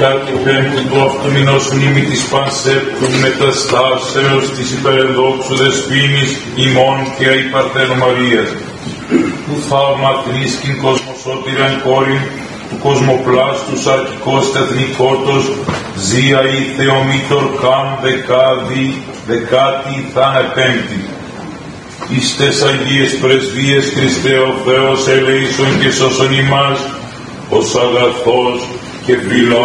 15η του αυτού μηνός μνήμη της Πανσέπτου μεταστάσεως της υπερεδόξου δεσποίνης ημών και αϊπαρθένου Μαρίας, του θαυματρίσκην κοσμοσώτηραν κόρην, του κοσμοπλάστου αρχικός τεθνικότος, ζία η Θεομήτωρ καν δεκάτη θάνε πέμπτη. Εις τες Αγίες Πρεσβείες Χριστέ ο Θεός ελέησον και σώσον ημάς, ως αγαθός και φιλός